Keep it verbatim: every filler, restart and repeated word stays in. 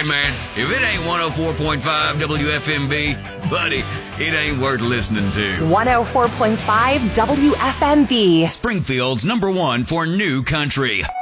Hey, man, if it ain't one oh four point five W F M B, buddy, it ain't worth listening to. one oh four point five W F M B. Springfield's number one for new country.